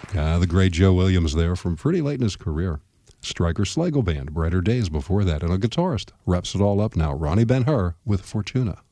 The great Joe Williams there from pretty late in his career. Stryker Schlegel Band, Brighter Days before that, and a guitarist. Wraps it all up now, Ronnie Ben-Hur with Fortuna.